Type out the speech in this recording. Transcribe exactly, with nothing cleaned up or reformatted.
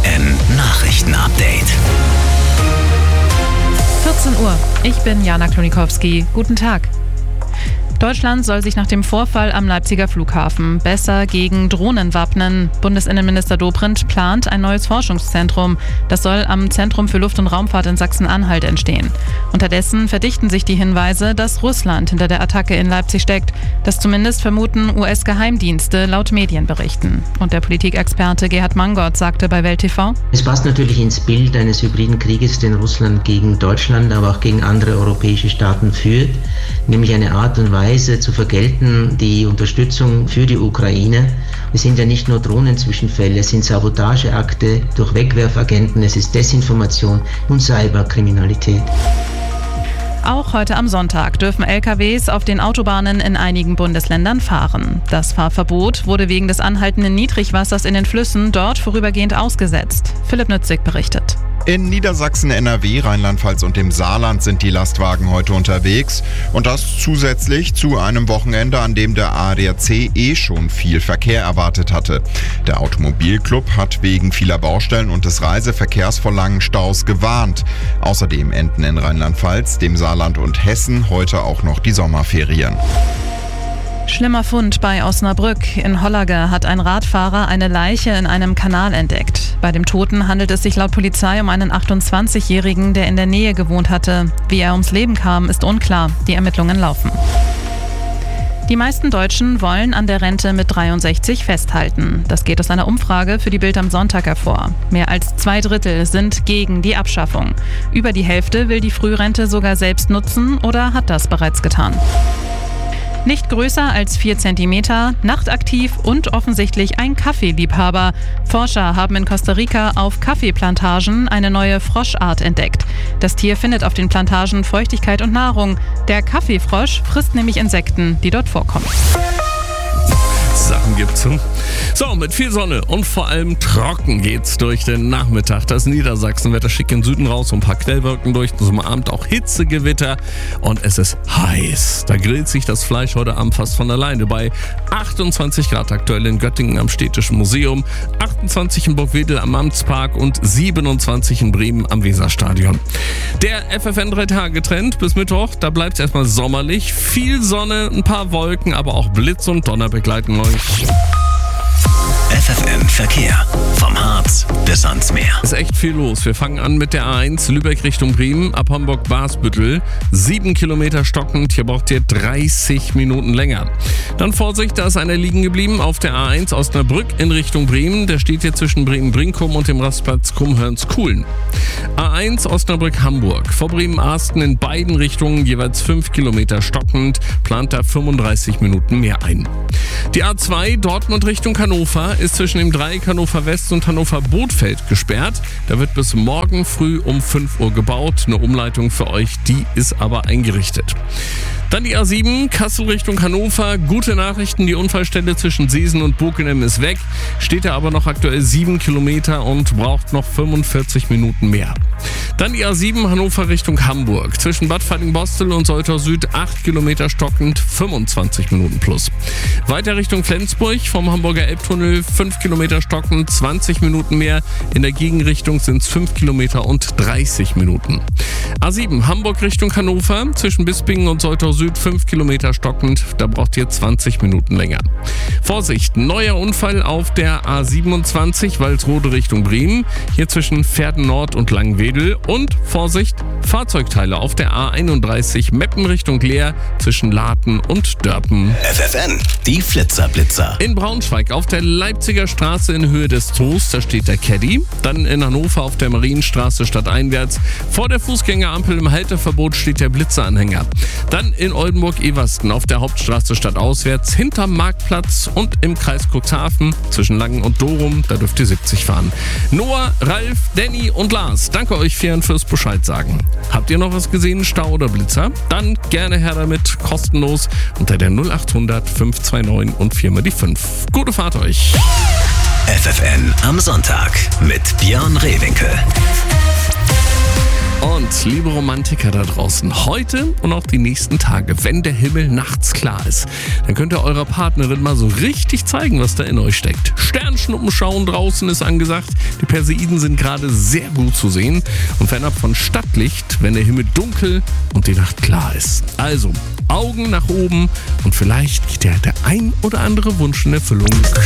N Nachrichten-Update. vierzehn Uhr. Ich bin Jana Klonikowski. Guten Tag. Deutschland soll sich nach dem Vorfall am Leipziger Flughafen besser gegen Drohnen wappnen. Bundesinnenminister Dobrindt plant ein neues Forschungszentrum. Das soll am Zentrum für Luft- und Raumfahrt in Sachsen-Anhalt entstehen. Unterdessen verdichten sich die Hinweise, dass Russland hinter der Attacke in Leipzig steckt. Das zumindest vermuten U S-Geheimdienste laut Medienberichten. Und der Politikexperte Gerhard Mangott sagte bei Welt T V: Es passt natürlich ins Bild eines hybriden Krieges, den Russland gegen Deutschland, aber auch gegen andere europäische Staaten führt, nämlich eine Art und Weise zu vergelten, die Unterstützung für die Ukraine. Es sind ja nicht nur Drohnenzwischenfälle, es sind Sabotageakte durch Wegwerfagenten, es ist Desinformation und Cyberkriminalität. Auch heute am Sonntag dürfen L K Ws auf den Autobahnen in einigen Bundesländern fahren. Das Fahrverbot wurde wegen des anhaltenden Niedrigwassers in den Flüssen dort vorübergehend ausgesetzt. Philipp Nützig berichtet. In Niedersachsen, N R W, Rheinland-Pfalz und dem Saarland sind die Lastwagen heute unterwegs. Und das zusätzlich zu einem Wochenende, an dem der A D A C eh schon viel Verkehr erwartet hatte. Der Automobilclub hat wegen vieler Baustellen und des Reiseverkehrs vor langen Staus gewarnt. Außerdem enden in Rheinland-Pfalz, dem Saarland und Hessen heute auch noch die Sommerferien. Schlimmer Fund bei Osnabrück. In Hollage hat ein Radfahrer eine Leiche in einem Kanal entdeckt. Bei dem Toten handelt es sich laut Polizei um einen achtundzwanzigjährigen, der in der Nähe gewohnt hatte. Wie er ums Leben kam, ist unklar. Die Ermittlungen laufen. Die meisten Deutschen wollen an der Rente mit dreiundsechzig festhalten. Das geht aus einer Umfrage für die Bild am Sonntag hervor. Mehr als zwei Drittel sind gegen die Abschaffung. Über die Hälfte will die Frührente sogar selbst nutzen oder hat das bereits getan. Nicht größer als vier Zentimeter, nachtaktiv und offensichtlich ein Kaffeeliebhaber. Forscher haben in Costa Rica auf Kaffeeplantagen eine neue Froschart entdeckt. Das Tier findet auf den Plantagen Feuchtigkeit und Nahrung. Der Kaffeefrosch frisst nämlich Insekten, die dort vorkommen. Sachen gibt's. So, mit viel Sonne und vor allem trocken geht's durch den Nachmittag. Das Niedersachsenwetter schick im Süden raus, ein paar Quellwolken durch, zum Abend auch Hitzegewitter und es ist heiß. Da grillt sich das Fleisch heute Abend fast von alleine bei achtundzwanzig Grad aktuell in Göttingen am Städtischen Museum, achtundzwanzig in Burgwedel am Amtspark und siebenundzwanzig in Bremen am Weserstadion. Der F F N drei Tage Trend bis Mittwoch, da bleibt's erstmal sommerlich, viel Sonne, ein paar Wolken, aber auch Blitz und Donner begleiten euch. F F N Verkehr. Vom Harz bis ans Meer. Ist echt viel los. Wir fangen an mit der A eins Lübeck Richtung Bremen, ab Hamburg-Basbüttel. Sieben Kilometer stockend, hier braucht ihr dreißig Minuten länger. Dann Vorsicht, da ist einer liegen geblieben auf der A eins Osnabrück in Richtung Bremen. Der steht hier zwischen Bremen-Brinkum und dem Rastplatz Krummhörns-Kuhlen. A eins Osnabrück-Hamburg. Vor Bremen-Arsten in beiden Richtungen jeweils fünf Kilometer stockend, plant da fünfunddreißig Minuten mehr ein. Die A zwei Dortmund Richtung Hannover ist zwischen dem Dreieck Hannover West und Hannover Bothfeld gesperrt. Da wird bis morgen früh um fünf Uhr gebaut. Eine Umleitung für euch, die ist aber eingerichtet. Dann die A sieben, Kassel Richtung Hannover. Gute Nachrichten, die Unfallstelle zwischen Seesen und Bockenem ist weg. Steht da aber noch aktuell sieben Kilometer und braucht noch fünfundvierzig Minuten mehr. Dann die A sieben, Hannover Richtung Hamburg. Zwischen Bad Falling-Bostel und Soltau Süd acht Kilometer stockend, fünfundzwanzig Minuten plus. Weiter Richtung Flensburg vom Hamburger Elbtunnel fünf Kilometer stockend, zwanzig Minuten mehr. In der Gegenrichtung sind es fünf Kilometer und dreißig Minuten. A sieben, Hamburg Richtung Hannover. Zwischen Bispingen und Soltau Süd fünf Kilometer stockend, da braucht ihr zwanzig Minuten länger. Vorsicht, neuer Unfall auf der A siebenundzwanzig, Walsrode Richtung Bremen. Hier zwischen Verden Nord und Langwedel. Und Vorsicht, Fahrzeugteile auf der A einunddreißig, Meppen Richtung Leer zwischen Laten und Dörpen. F F N, die Flitzerblitzer. In Braunschweig auf der Leipziger Straße in Höhe des Toos, da steht der Caddy. Dann in Hannover auf der Marienstraße stadteinwärts. Vor der Fußgängerampel im Halteverbot steht der Blitzeranhänger. Dann in Oldenburg-Eversten auf der Hauptstraße stadtauswärts, hinterm Marktplatz und im Kreis Cuxhaven zwischen Langen und Dorum, da dürft ihr siebzig fahren. Noah, Ralf, Danny und Lars, danke euch vieren fürs Bescheid sagen. Habt ihr noch was gesehen, Stau oder Blitzer? Dann gerne her damit, kostenlos unter der null achthundert fünf zwei neun und viermal die fünf. Gute Fahrt euch! F F N am Sonntag mit Björn Rehwinkel. Und liebe Romantiker da draußen, heute und auch die nächsten Tage, wenn der Himmel nachts klar ist, dann könnt ihr eurer Partnerin mal so richtig zeigen, was da in euch steckt. Sternschnuppen schauen draußen ist angesagt. Die Perseiden sind gerade sehr gut zu sehen und fernab von Stadtlicht, wenn der Himmel dunkel und die Nacht klar ist. Also Augen nach oben und vielleicht geht ja der ein oder andere Wunsch in Erfüllung.